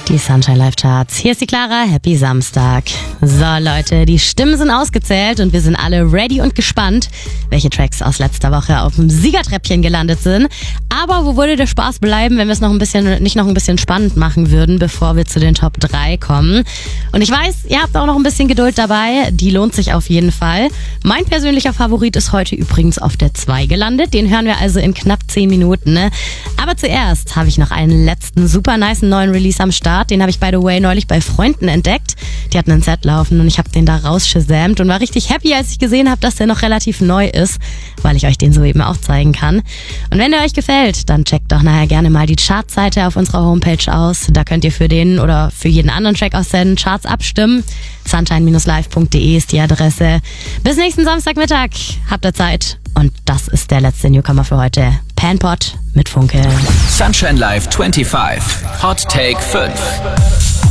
Die Sunshine Live Charts. Hier ist die Clara, Happy Samstag. So Leute, die Stimmen sind ausgezählt und wir sind alle ready und gespannt, welche Tracks aus letzter Woche auf dem Siegertreppchen gelandet sind. Aber wo würde der Spaß bleiben, wenn wir es nicht noch ein bisschen spannend machen würden, bevor wir zu den Top 3 kommen? Und ich weiß, ihr habt auch noch ein bisschen Geduld dabei, die lohnt sich auf jeden Fall. Mein persönlicher Favorit ist heute übrigens auf der 2 gelandet, den hören wir also in knapp 10 Minuten. Ne? Aber zuerst habe ich noch einen letzten super nicen neuen Release am Start. Den habe ich, by the way, neulich bei Freunden entdeckt. Die hatten ein Set laufen und ich habe den da rausgesamt und war richtig happy, als ich gesehen habe, dass der noch relativ neu ist, weil ich euch den soeben auch zeigen kann. Und wenn der euch gefällt, dann checkt doch nachher gerne mal die Chartseite auf unserer Homepage aus. Da könnt ihr für den oder für jeden anderen Track aus den Charts abstimmen. sunshine-live.de ist die Adresse. Bis nächsten Samstagmittag. Habt ihr Zeit. Und das ist der letzte Newcomer für heute. Panpot mit Funke. Sunshine Live 25. Hot Take 5.